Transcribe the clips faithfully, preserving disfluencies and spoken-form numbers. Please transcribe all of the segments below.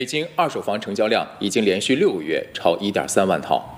北京二手房成交量已经连续六个月超 一点三万套。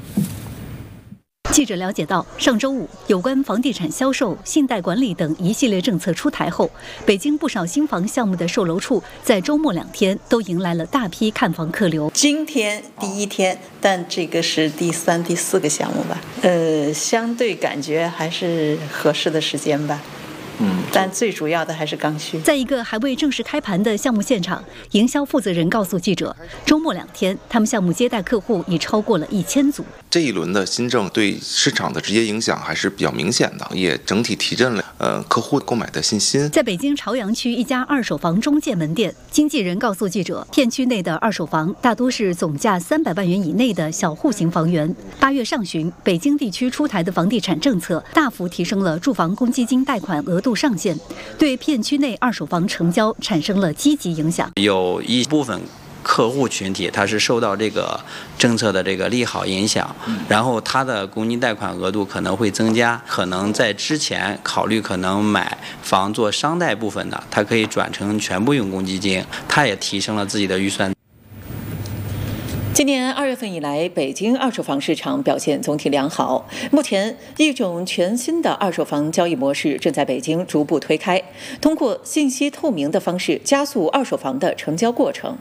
记者了解到，上周五有关房地产销售、信贷管理等一系列政策出台后，北京不少新房项目的售楼处在周末两天都迎来了大批看房客流。 今天第一天，但这个是第三、第四个项目吧？呃，相对感觉还是合适的时间吧。嗯，但最主要的还是刚需。 在一个还未正式开盘的项目现场，营销负责人告诉记者，周末两天，他们项目接待客户已超过了一千组。 这一轮的新政对市场的直接影响还是比较明显的，也整体提振了呃客户购买的信心。 在北京朝阳区一家二手房中介门店，经纪人告诉记者，片区内的二手房大多是总价三百万元以内的小户型房源。八月上旬，北京地区出台的房地产政策大幅提升了住房公积金贷款额度上限，对片区内二手房成交产生了积极影响。 有一部分客户群体他是受到这个政策的这个利好影响，然后他的公积金贷款额度可能会增加，可能在之前考虑可能买房做商贷部分的，他可以转成全部用公积金，他也提升了自己的预算。 今年二月份以来，北京二手房市场表现总体良好。目前，一种全新的二手房交易模式正在北京逐步推开，通过信息透明的方式加速二手房的成交过程。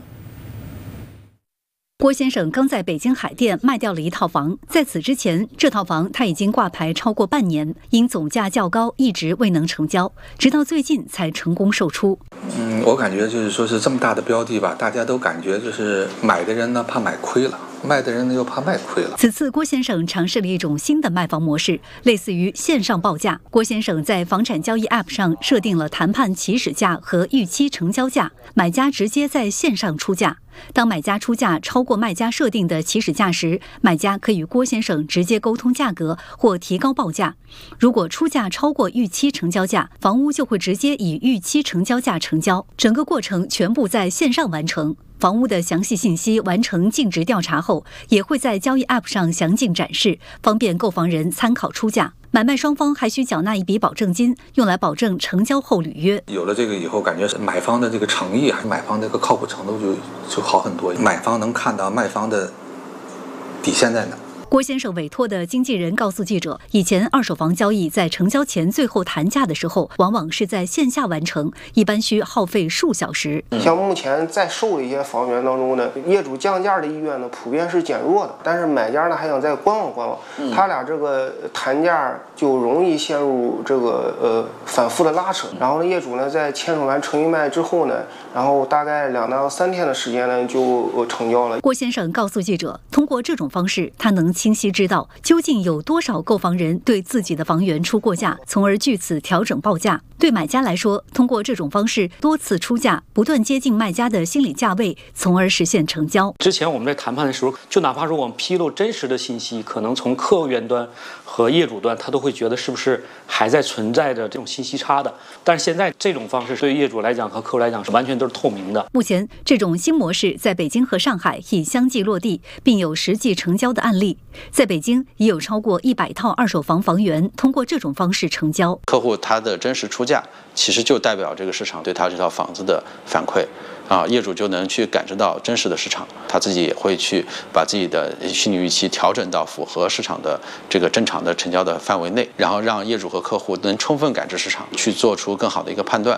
郭先生刚在北京海淀卖掉了一套房，在此之前，这套房他已经挂牌超过半年，因总价较高，一直未能成交，直到最近才成功售出。 嗯，我感觉就是说是这么大的标的吧，大家都感觉就是买的人呢怕买亏了，卖的人呢又怕卖亏了。 此次郭先生尝试了一种新的卖房模式，类似于线上报价。郭先生在房产交易 App 上设定了谈判起始价和预期成交价，买家直接在线上出价。当买家出价超过卖家设定的起始价时，买家可与郭先生直接沟通价格或提高报价。如果出价超过预期成交价，房屋就会直接以预期成交价成交，整个过程全部在线上完成。房屋的详细信息完成尽职调查后，也会在交易 App 上详尽展示，方便购房人参考出价。买卖双方还需缴纳一笔保证金，用来保证成交后履约。 有了这个以后，感觉买方的这个诚意，买方这个靠谱程度就就好很多。买方能看到卖方的底线在哪。 郭先生委托的经纪人告诉记者，以前二手房交易在成交前最后谈价的时候，往往是在线下完成，一般需耗费数小时。 像目前在售的一些房源当中呢，业主降价的意愿呢普遍是减弱的，但是买家呢还想再观望观望，嗯、他俩这个谈价就容易陷入这个呃反复的拉扯。然后呢，业主呢在签署完成一卖之后呢，然后大概两到三天的时间呢就、呃、成交了。 郭先生告诉记者，通过这种方式，他能清晰知道究竟有多少购房人对自己的房源出过价，从而据此调整报价。对买家来说，通过这种方式多次出价，不断接近卖家的心理价位，从而实现成交。 之前我们在谈判的时候，就哪怕说我们披露真实的信息，可能从客源端和业主端，他都会觉得是不是还在存在着这种信息差的。但是现在这种方式对于业主来讲和客户来讲是完全都是透明的。 目前这种新模式在北京和上海已相继落地，并有实际成交的案例。在北京已有超过一百套二手房房源通过这种方式成交。 客户他的真实出价，其实就代表这个市场对他这套房子的反馈啊，业主就能去感知到真实的市场，他自己也会去把自己的心理预期调整到符合市场的这个正常的成交的范围内，然后让业主和客户能充分感知市场，去做出更好的一个判断。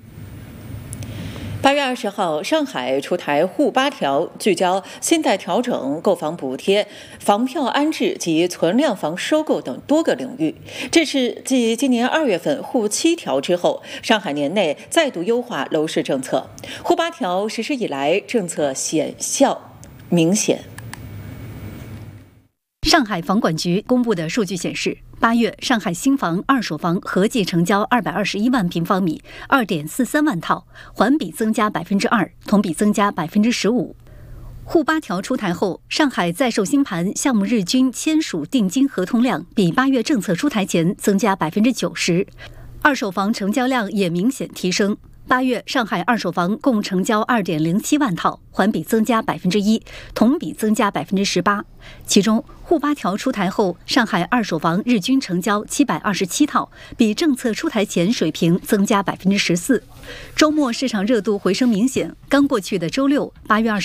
八月二十号，上海出台沪八条，聚焦信贷调整、购房补贴、房票安置及存量房收购等多个领域。这是继今年二月份沪七条之后，上海年内再度优化楼市政策。沪八条实施以来，政策显效明显。 上海房管局公布的数据显示，八月上海新房、二手房合计成交二百二十一万平方米，二点四三万套，环比增加百分之二，同比增加百分之十五。沪八条出台后，上海在售新盘项目日均签署定金合同量比八月政策出台前增加百分之九十，二手房成交量也明显提升。 八月上海二手房共成交二点零七万套，环比增加百分之一，同比增加百分之十八。其中，沪八条出台后，上海二手房日均成交七百二十七套，比政策出台前水平增加百分之十四。周末市场热度回升明显，刚过去的周六，八月二十。